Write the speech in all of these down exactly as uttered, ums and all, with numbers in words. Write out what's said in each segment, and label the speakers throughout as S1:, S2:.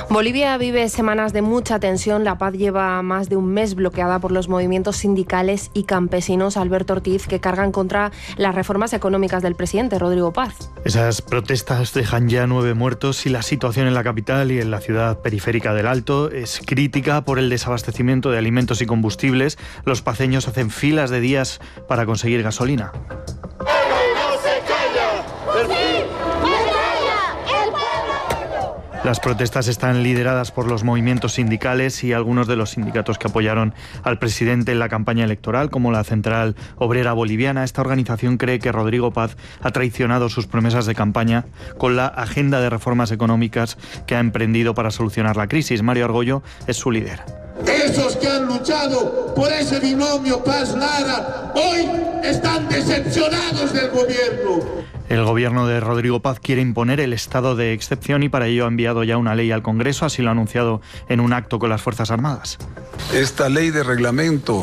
S1: Bolivia vive semanas de mucha tensión. La Paz lleva más de un mes bloqueada por los movimientos sindicales y campesinos, Alberto Ortiz, que cargan contra las reformas económicas del presidente Rodrigo Paz.
S2: Esas protestas dejan ya nueve muertos y la situación en la capital y en la ciudad periférica del Alto es crítica por el desabastecimiento de alimentos y combustibles. Los paceños hacen filas de días para conseguir gasolina. Las protestas están lideradas por los movimientos sindicales y algunos de los sindicatos que apoyaron al presidente en la campaña electoral, como la Central Obrera Boliviana. Esta organización cree que Rodrigo Paz ha traicionado sus promesas de campaña con la agenda de reformas económicas que ha emprendido para solucionar la crisis. Mario Argollo es su líder.
S3: Esos que han luchado por ese binomio Paz-Lara hoy están decepcionados del gobierno.
S2: El gobierno de Rodrigo Paz quiere imponer el estado de excepción y para ello ha enviado ya una ley al Congreso, así lo ha anunciado en un acto con las Fuerzas Armadas.
S4: Esta ley de reglamento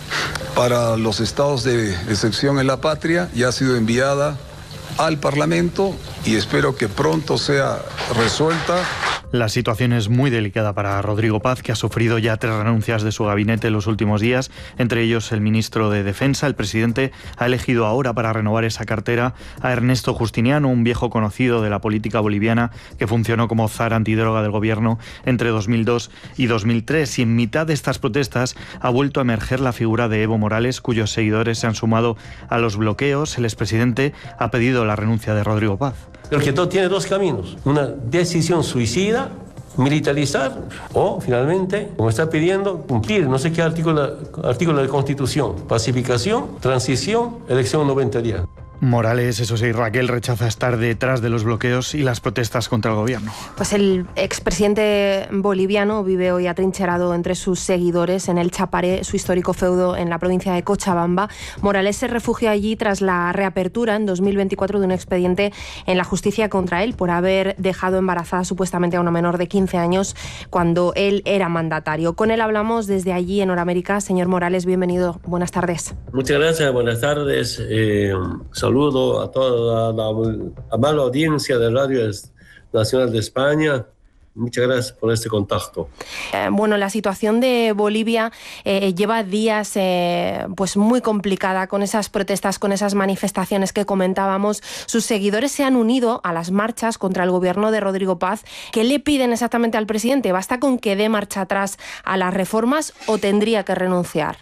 S4: para los estados de excepción en la patria ya ha sido enviada al Parlamento y espero que pronto sea resuelta.
S2: La situación es muy delicada para Rodrigo Paz, que ha sufrido ya tres renuncias de su gabinete en los últimos días, entre ellos el ministro de Defensa. El presidente ha elegido ahora para renovar esa cartera a Ernesto Justiniano, un viejo conocido de la política boliviana que funcionó como zar antidroga del gobierno entre dos mil dos y dos mil tres. Y en mitad de estas protestas ha vuelto a emerger la figura de Evo Morales, cuyos seguidores se han sumado a los bloqueos. El expresidente ha pedido la renuncia de Rodrigo Paz.
S5: El que todo tiene dos caminos, una decisión suicida, militarizar o finalmente, como está pidiendo, cumplir no sé qué artículo, artículo de la Constitución, pacificación, transición, elección noventa días.
S2: Morales, eso sí, Raquel, rechaza estar detrás de los bloqueos y las protestas contra el gobierno.
S1: Pues el expresidente boliviano vive hoy atrincherado entre sus seguidores en el Chaparé, su histórico feudo en la provincia de Cochabamba. Morales se refugia allí tras la reapertura en dos mil veinticuatro de un expediente en la justicia contra él por haber dejado embarazada supuestamente a una menor de quince años cuando él era mandatario. Con él hablamos desde allí en Horamérica. Señor Morales, bienvenido. Buenas tardes.
S5: Muchas gracias, buenas tardes. Eh, Saludo a toda la, la amable audiencia de Radio Nacional de España. Muchas gracias por este contacto.
S1: Eh, bueno, la situación de Bolivia eh, lleva días eh, pues muy complicada con esas protestas, con esas manifestaciones que comentábamos. Sus seguidores se han unido a las marchas contra el gobierno de Rodrigo Paz. ¿Qué le piden exactamente al presidente? ¿Basta con que dé marcha atrás a las reformas o tendría que renunciar?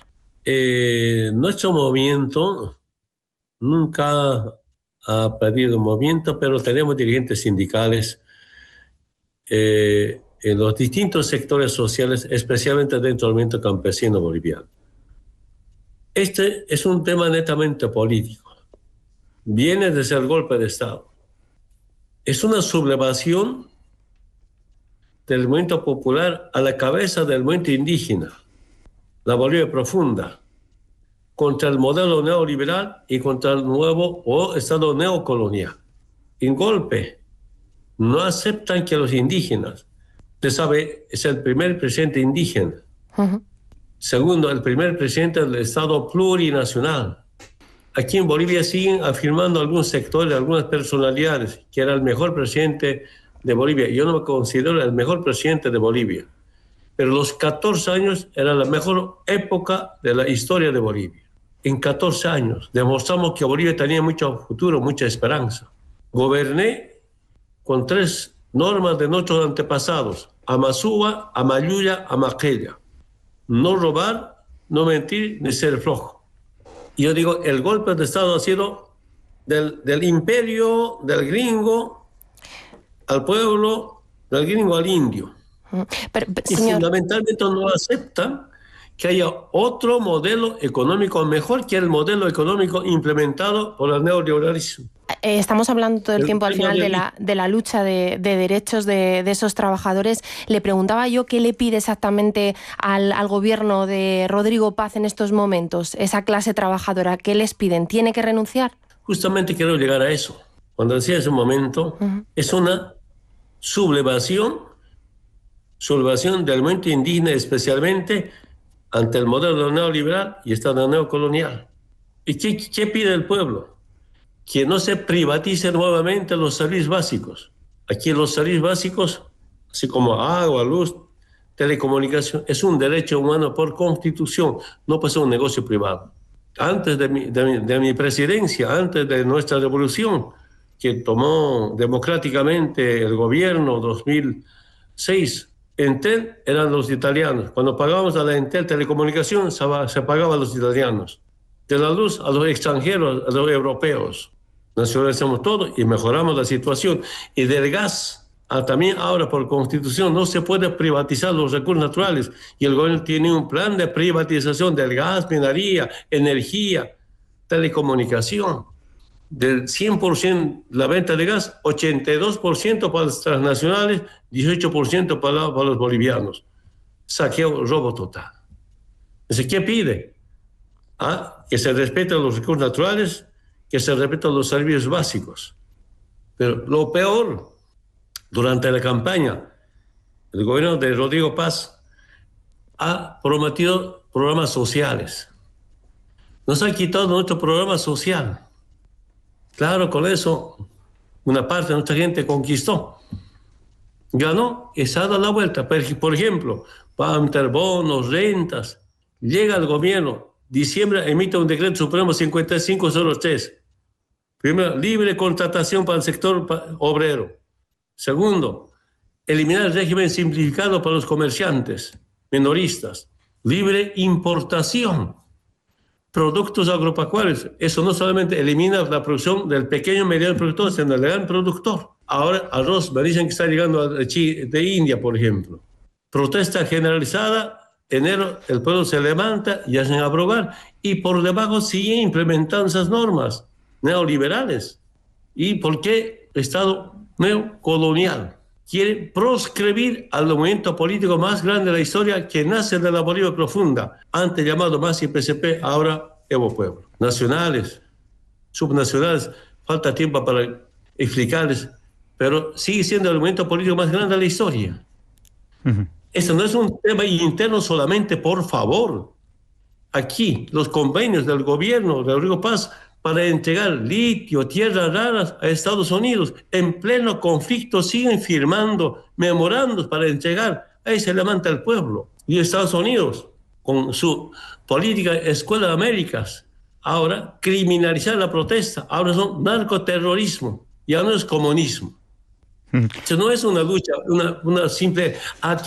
S5: Eh, nuestro movimiento nunca ha perdido movimiento, pero tenemos dirigentes sindicales eh, en los distintos sectores sociales, especialmente dentro del movimiento campesino boliviano. Este es un tema netamente político. Viene desde el golpe de Estado. Es una sublevación del movimiento popular a la cabeza del movimiento indígena, la Bolivia profunda, contra el modelo neoliberal y contra el nuevo o Estado neocolonial. En golpe, no aceptan que los indígenas, usted sabe, es el primer presidente indígena. Uh-huh. Segundo, el primer presidente del Estado plurinacional. Aquí en Bolivia siguen afirmando algunos sectores, algunas personalidades, que era el mejor presidente de Bolivia. Yo no me considero el mejor presidente de Bolivia, pero los catorce años era la mejor época de la historia de Bolivia. En catorce años demostramos que Bolivia tenía mucho futuro, mucha esperanza. Goberné con tres normas de nuestros antepasados: Amazúa, Amayuya, Amaquella. No robar, no mentir, ni ser flojo. Y yo digo, el golpe de Estado ha sido del, del imperio, del gringo al pueblo, del gringo al indio.
S1: Pero, pero,
S5: y
S1: señor...
S5: fundamentalmente no aceptan que haya otro modelo económico mejor que el modelo económico implementado por el neoliberalismo.
S1: Eh, estamos hablando todo el, el tiempo al final de la, de la lucha de, de derechos de, de esos trabajadores. Le preguntaba yo qué le pide exactamente al, al gobierno de Rodrigo Paz en estos momentos, esa clase trabajadora. ¿Qué les piden? ¿Tiene que renunciar?
S5: Justamente quiero llegar a eso. Cuando decía ese momento, uh-huh. es una sublevación, sublevación del movimiento indígena, especialmente ante el modelo neoliberal y Estado neocolonial. ¿Y qué, qué pide el pueblo? Que no se privaticen nuevamente los servicios básicos. Aquí los servicios básicos así como agua, luz, telecomunicación, es un derecho humano por constitución, no puede ser un negocio privado. Antes de mi, de mi, de mi presidencia, antes de nuestra revolución, que tomó democráticamente el gobierno dos mil seis, Entel eran los italianos. Cuando pagábamos a la Entel Telecomunicación, se, se pagaba a los italianos. De la luz a los extranjeros, a los europeos. Nacionalizamos todo y mejoramos la situación. Y del gas, a, también ahora por constitución, no se puede privatizar los recursos naturales. Y el gobierno tiene un plan de privatización del gas, minería, energía, telecomunicación. Del cien por ciento la venta de gas, ochenta y dos por ciento para las transnacionales, dieciocho por ciento para, para los bolivianos. Saqueo, robo total. Entonces, ¿qué pide? ¿Ah? Que se respeten los recursos naturales, que se respeten los servicios básicos. Pero lo peor, durante la campaña, el gobierno de Rodrigo Paz ha prometido programas sociales. Nos ha quitado nuestro programa social. Claro, con eso una parte de nuestra gente conquistó. Ganó y se ha dado la vuelta. Por ejemplo, para meter bonos, rentas. Llega el gobierno, diciembre emite un decreto supremo cincuenta y cinco cero tres. Primero, libre contratación para el sector obrero. Segundo, eliminar el régimen simplificado para los comerciantes, minoristas. Libre importación. Productos agropecuarios. Eso no solamente elimina la producción del pequeño y mediano productor, sino del gran productor. Ahora arroz, me dicen que está llegando de India, por ejemplo. Protesta generalizada. Enero el pueblo se levanta y hacen aprobar. Y por debajo siguen implementando esas normas neoliberales. ¿Y por qué Estado neocolonial quiere proscribir al movimiento político más grande de la historia que nace de la Bolivia profunda, antes llamado M A S y P C P, ahora Evo Pueblo? Nacionales, subnacionales, falta tiempo para explicarles, pero sigue siendo el movimiento político más grande de la historia. Uh-huh. Esto no es un tema interno solamente, por favor. Aquí, los convenios del gobierno de Rodrigo Paz para entregar litio, tierras raras a Estados Unidos, en pleno conflicto siguen firmando memorandos para entregar. Ahí se levanta el pueblo. Y Estados Unidos, con su política Escuela de Américas, ahora criminalizar la protesta, ahora son narcoterrorismo, ya no es comunismo. Eso no es una lucha, una, una simple